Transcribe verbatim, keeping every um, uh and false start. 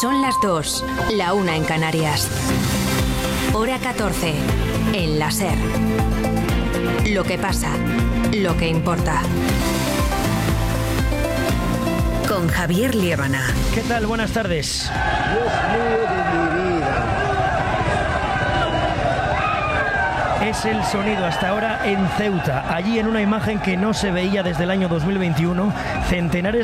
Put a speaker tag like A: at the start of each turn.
A: Son las dos, la una en Canarias. Hora catorce, en la SER. Lo que pasa, lo que importa. Con Javier Liébana.
B: ¿Qué tal? Buenas tardes.
C: Dios mío de mi vida.
B: Es el sonido hasta ahora en Ceuta. Allí, en una imagen que no se veía desde el año dos mil veintiuno, centenares